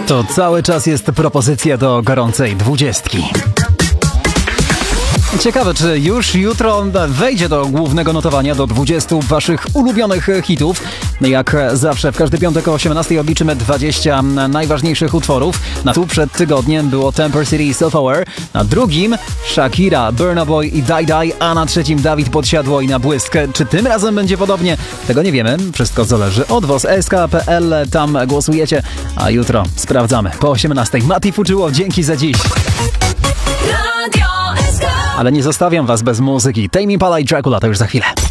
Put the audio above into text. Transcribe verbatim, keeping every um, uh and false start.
To cały czas jest propozycja do gorącej dwudziestki. Ciekawe, czy już jutro wejdzie do głównego notowania do dwudziestu waszych ulubionych hitów. Jak zawsze w każdy piątek o osiemnastej obliczymy dwadzieścia najważniejszych utworów. Na tu przed tygodniem było Temper City Self-Aware, na drugim Shakira, Burna Boy i Die Die, a na trzecim Dawid Podsiadło i Na Błysk. Czy tym razem będzie podobnie? Tego nie wiemy. Wszystko zależy od was. S K kropka P L, tam głosujecie, a jutro sprawdzamy. Po osiemnastej. Mati Fuczyło, dzięki za dziś. Ale nie zostawiam was bez muzyki. Tame Impala i Dracula to już za chwilę.